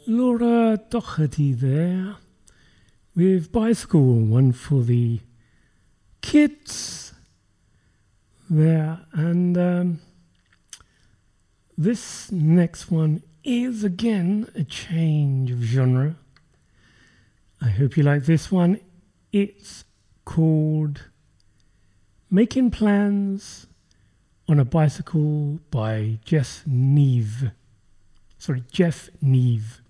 Laura Doherty there with Bicycle, one for the kids there. And this next one is again a change of genre. I hope you like this one. It's called Making Plans on a Bicycle by Jeff Neve.